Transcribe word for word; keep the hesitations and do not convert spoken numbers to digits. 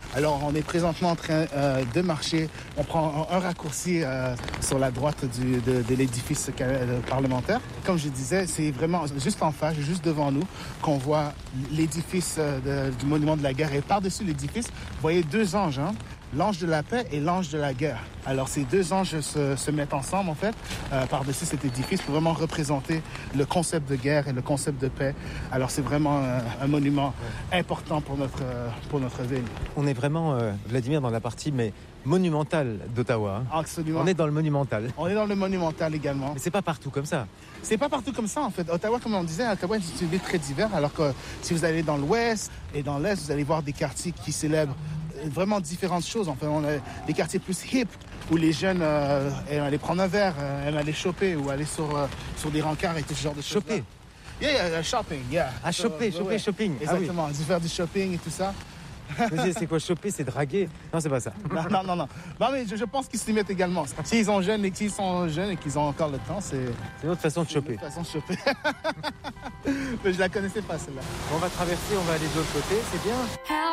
Alors, on est présentement en train euh, de marcher. On prend un, un raccourci euh, sur la droite du, de, de l'édifice parlementaire. Comme je disais, c'est vraiment juste en face, juste devant nous, qu'on voit l'édifice euh, de, du monument de la guerre. Et par-dessus l'édifice, vous voyez deux anges, hein? L'ange de la paix et l'ange de la guerre. Alors, ces deux anges se, se mettent ensemble, en fait, euh, par-dessus cet édifice pour vraiment représenter le concept de guerre et le concept de paix. Alors, c'est vraiment euh, un monument important pour notre, euh, pour notre ville. On est vraiment, euh, Vladimir, dans la partie mais monumentale d'Ottawa. Hein. Absolument. On est dans le monumental. On est dans le monumental également. Mais c'est pas partout comme ça. C'est pas partout comme ça, en fait. Ottawa, comme on disait, Ottawa est une ville très diverse, alors que si vous allez dans l'ouest et dans l'est, vous allez voir des quartiers qui célèbrent vraiment différentes choses. Enfin, on a des quartiers plus hip où les jeunes euh, aiment aller prendre un verre, euh, aiment aller choper ou aller sur, euh, sur des rencarts et tout ce genre de choses. Choper. Yeah, yeah, shopping, yeah. Ah, So, choper, ouais, choper, ouais. shopping. Exactement, Ah oui. Faire du shopping et tout ça. oui. C'est quoi choper? C'est draguer? Non, c'est pas ça. Non, non, non. Non, non mais je, je pense qu'ils s'y mettent également. S'ils sont jeunes et qu'ils sont jeunes et qu'ils ont encore le temps, c'est... C'est une autre façon de choper. Une autre façon de choper. Mais je la connaissais pas, celle-là. On va traverser, on va aller de l'autre côté, c'est bien.